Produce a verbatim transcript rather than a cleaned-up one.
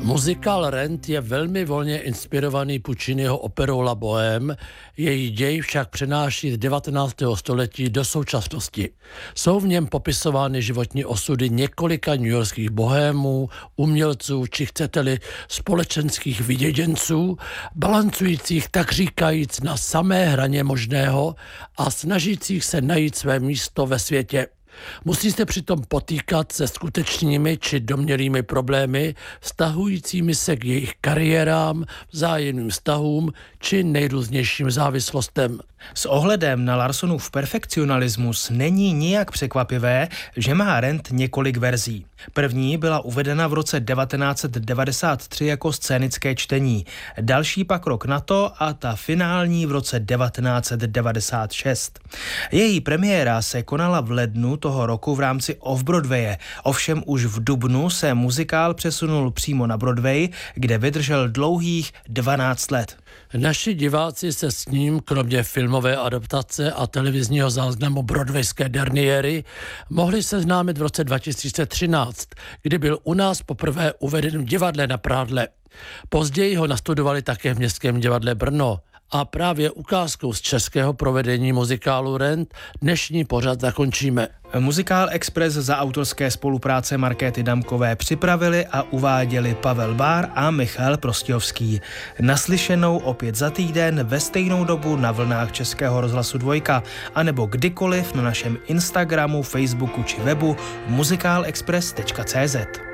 Muzikál Rent je velmi volně inspirovaný Pucciniho operou La Bohème, její děj však přenáší z devatenáctého století do současnosti. Jsou v něm popisovány životní osudy několika newyorských bohémů, umělců či chcete-li společenských vyděděnců, balancujících tak říkajíc na samé hraně možného a snažících se najít své místo ve světě. Musí se přitom potýkat se skutečnými či domnělými problémy, vztahujícími se k jejich kariérám, vzájemným vztahům či nejrůznějším závislostem. S ohledem na Larsonův perfekcionalismus není nijak překvapivé, že má Rent několik verzí. První byla uvedena v roce devatenáct set devadesát tři jako scénické čtení, další pak rok na to a ta finální v roce devatenáct set devadesát šest. Její premiéra se konala v lednu toho roku v rámci Off-Broadwaye, ovšem už v dubnu se muzikál přesunul přímo na Broadway, kde vydržel dlouhých dvanáct let. Naši diváci se s ním, kromě filmové adaptace a televizního záznamu broadwayské derniéry, mohli seznámit v roce dva tisíce třináct, kdy byl u nás poprvé uveden v divadle na Prádle. Později ho nastudovali také v Městském divadle Brno. A právě ukázkou z českého provedení muzikálu Rent dnešní pořad zakončíme. Muzikál Express za autorské spolupráce Markéty Damkové připravili a uváděli Pavel Bár a Michal Prostějovský. Naslyšenou opět za týden ve stejnou dobu na vlnách Českého rozhlasu Dvojka, anebo kdykoliv na našem Instagramu, Facebooku či webu muzikálexpress tečka cé zet.